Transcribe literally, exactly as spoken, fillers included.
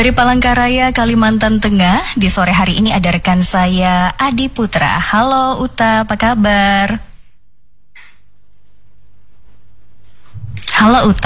Dari Palangkaraya, Kalimantan Tengah, di sore hari ini ada rekan saya, Adi Putra. Halo Uta, apa kabar? Halo Uta.